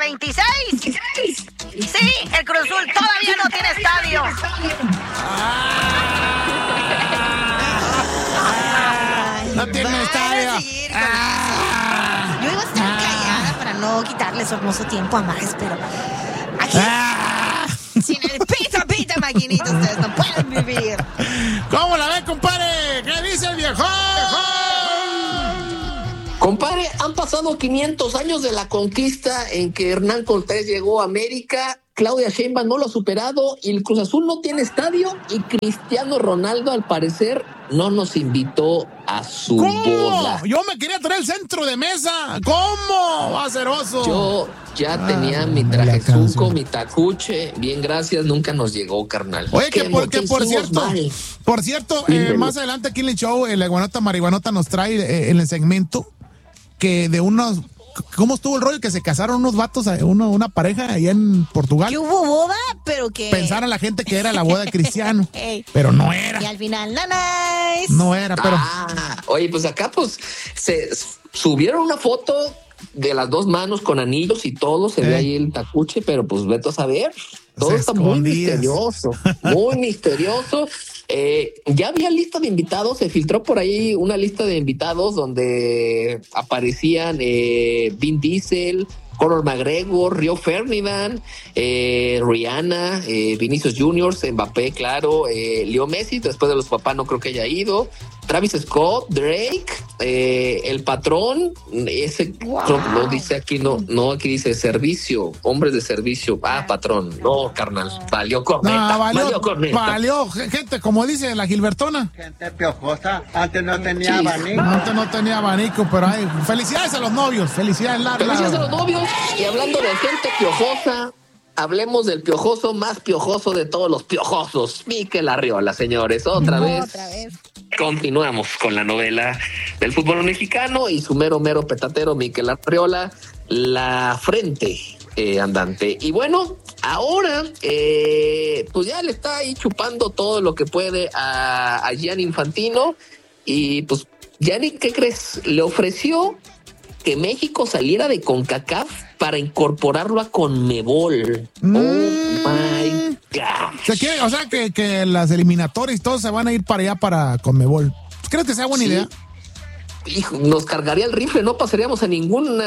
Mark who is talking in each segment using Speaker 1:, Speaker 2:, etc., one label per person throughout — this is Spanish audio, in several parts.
Speaker 1: 26. Sí, el Cruz Azul todavía no tiene estadio.
Speaker 2: No tiene estadio.
Speaker 1: Yo iba a estar callada para no quitarle su hermoso tiempo a Max, pero aquí sin el pita, maquinita, ustedes no pueden vivir.
Speaker 2: ¿Cómo la ve, compadre? ¿Qué dice el viejo?
Speaker 3: Compadre, han pasado 500 años de la conquista en que Hernán Cortés llegó a América. Claudia Sheinbaum no lo ha superado y el Cruz Azul no tiene estadio y Cristiano Ronaldo al parecer no nos invitó a su boda.
Speaker 2: Yo me quería traer el centro de mesa. ¿Cómo? Aceroso.
Speaker 3: Yo ya tenía mi trajezuco, mi tacuche. Bien, gracias, nunca nos llegó, carnal.
Speaker 2: Oye, que por cierto, más adelante aquí en el show, la Iguanota Marihuanota nos trae en el segmento que de unos... ¿Cómo estuvo el rollo? Que se casaron unos vatos, una pareja allá en Portugal.
Speaker 1: ¿Que hubo boda? Pero que...
Speaker 2: Pensaron la gente que era la boda de Cristiano. Pero no era.
Speaker 1: Y al final,
Speaker 2: no era, pero...
Speaker 3: Oye, pues acá pues se subieron una foto de las dos manos con anillos y todo, se ve ahí el tacuche, pero pues vete a saber. Todo está muy misterioso, muy misterioso. Ya había lista de invitados, se filtró por ahí una lista de invitados donde aparecían Vin Diesel, Conor McGregor, Rio Ferdinand, Rihanna, Vinicius Junior, Mbappé, claro, Leo Messi, después de los papás no creo que haya ido, Travis Scott, Drake, el patrón, ese no dice aquí, no, aquí dice servicio, hombres de servicio, patrón, no, carnal, valió corneta,
Speaker 2: valió, gente, como dice la Gilbertona.
Speaker 4: Gente piojosa, antes no tenía abanico.
Speaker 2: Antes no tenía abanico, pero felicidades a los novios, felicidades a
Speaker 3: los novios, y hablando de gente piojosa, hablemos del piojoso más piojoso de todos los piojosos, Mikel Arriola, señores, otra vez. Continuamos con la novela del fútbol mexicano y su mero petatero Mikel Arriola, la frente andante. Y bueno, ahora pues ya le está ahí chupando todo lo que puede a Gianni Infantino y pues Gianni, ¿qué crees? Le ofreció que México saliera de CONCACAF para incorporarlo a CONMEBOL. Oh my God.
Speaker 2: O sea que las eliminatorias y todo se van a ir para allá para CONMEBOL. ¿Crees que sea buena idea?
Speaker 3: Hijo, nos cargaría el rifle, no pasaríamos a ningún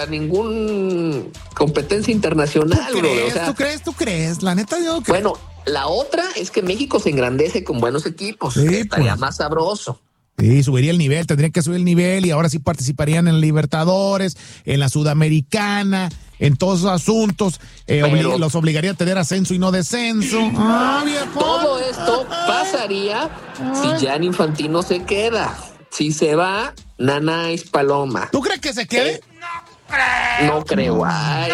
Speaker 3: competencia internacional.
Speaker 2: ¿Tú crees? La neta yo creo.
Speaker 3: Bueno, la otra es que México se engrandece con buenos equipos, que estaría más sabroso.
Speaker 2: Sí, subiría el nivel, tendría que subir el nivel y ahora sí participarían en Libertadores, en la Sudamericana, en todos esos asuntos, los obligaría a tener ascenso y no descenso.
Speaker 3: Todo esto pasaría si Gianni Infantino se queda. Si se va, Nanáis Paloma.
Speaker 2: ¿Tú crees que se quede?
Speaker 3: No creo,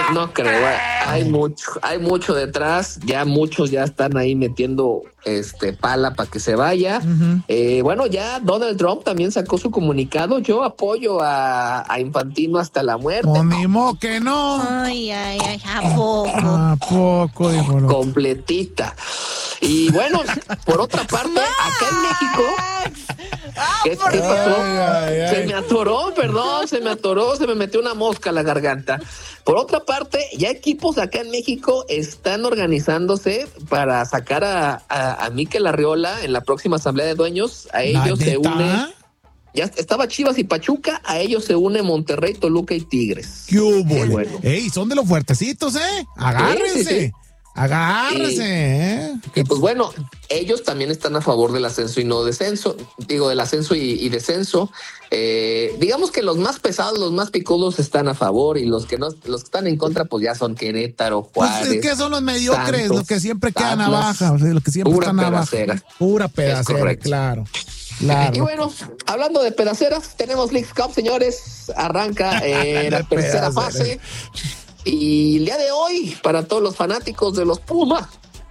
Speaker 3: hay mucho detrás, ya muchos ya están ahí metiendo pala para que se vaya. Bueno, ya Donald Trump también sacó su comunicado, yo apoyo a Infantino hasta la muerte.
Speaker 2: Ni que no.
Speaker 1: Ay, ¿a poco?
Speaker 2: Dijo
Speaker 3: completita. Y bueno, por otra parte, acá en México, ¿qué pasó? Se me atoró, se me metió una mosca a la garganta. Por otra parte, ya equipos acá en México están organizándose para sacar a Mikel Arriola en la próxima asamblea de dueños. A ellos se une. Ya estaba Chivas y Pachuca, a ellos se une Monterrey, Toluca y Tigres.
Speaker 2: ¿Qué hubo? Bueno. Ey, son de los fuertecitos, agárrense. Sí. Agárrese,
Speaker 3: Y pues bueno, ellos también están a favor del ascenso y no descenso. Digo, del ascenso y descenso. Digamos que los más pesados, los más picudos están a favor y los que están en contra, pues ya son Querétaro, Juárez.
Speaker 2: Pues es que son los mediocres, Santos, los que siempre quedan abajo, los que siempre están abajo. Pura pedacera, claro.
Speaker 3: Y bueno, hablando de pedaceras, tenemos Leagues Cup, señores. Arranca la tercera fase. Y el día de hoy, para todos los fanáticos de los Pumas,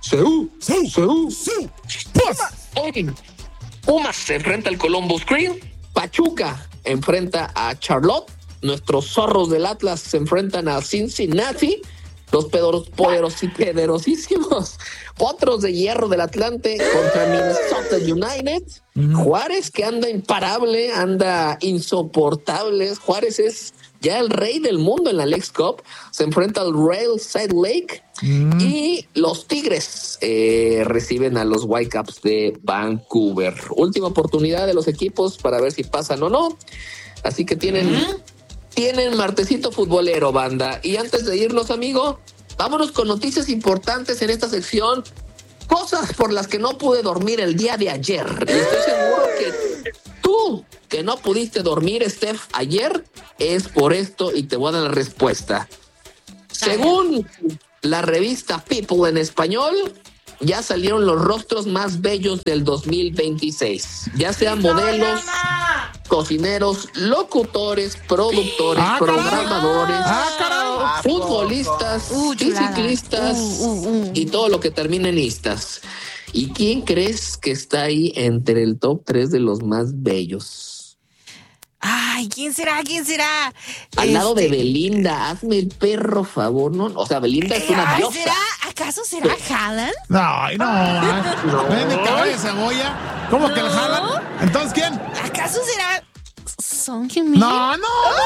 Speaker 3: Pumas se enfrenta al Columbus Crew, Pachuca enfrenta a Charlotte, nuestros zorros del Atlas se enfrentan a Cincinnati, los poderosísimos Potros de Hierro del Atlante contra Minnesota United, Juárez que anda imparable, anda insoportable, Juárez es ya el rey del mundo en la Leagues Cup, se enfrenta al Real Salt Lake y los Tigres reciben a los Whitecaps de Vancouver. Última oportunidad de los equipos para ver si pasan o no. Así que tienen martesito futbolero, banda. Y antes de irnos, amigo, vámonos con noticias importantes en esta sección. Cosas por las que no pude dormir el día de ayer. Y estoy seguro que tú, que no pudiste dormir, Steph, ayer, es por esto y te voy a dar la respuesta. Según la revista People en español, ya salieron los rostros más bellos del 2026. Ya sean modelos, cocineros, locutores, productores, programadores, futbolistas, ciclistas y todo lo que termine en listas. ¿Y quién crees que está ahí entre el top 3 de los más bellos?
Speaker 1: Ay, ¿quién será?
Speaker 3: Al lado de Belinda, hazme el perro favor, ¿no? O sea, Belinda es una diosa.
Speaker 1: ¿Acaso será Haaland?
Speaker 2: No. ¿Ven mi cabeza de cebolla? ¿Cómo que el Haaland? ¿Entonces quién?
Speaker 1: ¿Acaso será Son Heung-min?
Speaker 2: No.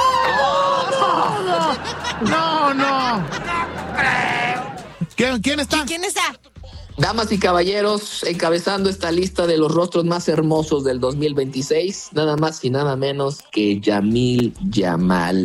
Speaker 2: ¿Quién está?
Speaker 1: ¿Quién está?
Speaker 3: Damas y caballeros, encabezando esta lista de los rostros más hermosos del 2026, nada más y nada menos que Lamine Yamal.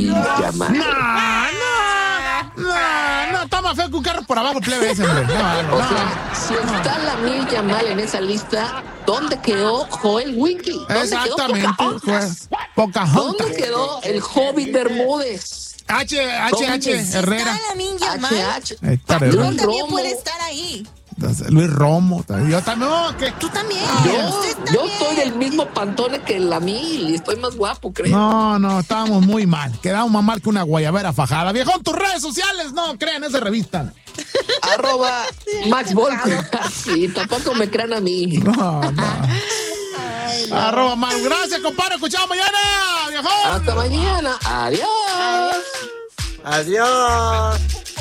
Speaker 2: No, está más feo que un carro por abajo, plebe ese, hombre.
Speaker 3: O sea, si está Lamine Yamal en esa lista, ¿dónde quedó Joel Winkley?
Speaker 2: Exactamente. Pocahontas.
Speaker 3: ¿Dónde quedó el Hobbit Bermúdez?
Speaker 2: H. Herrera.
Speaker 1: Está Lamine Yamal.
Speaker 3: Luis
Speaker 1: también
Speaker 3: Romo.
Speaker 1: puede estar ahí.
Speaker 2: Luis Romo. Yo también.
Speaker 1: Tú también.
Speaker 3: Yo estoy del mismo pantone que Lamine y estoy más guapo, creo.
Speaker 2: No, estábamos muy mal. Quedamos más mal que una guayabera fajada. Viejón, tus redes sociales no crean esa revista.
Speaker 3: @Max Volker. Y tampoco me crean a mí.
Speaker 2: No. @Max. Gracias, compadre. Escuchamos mañana, viejón.
Speaker 3: Hasta mañana. Adiós.
Speaker 4: Adiós.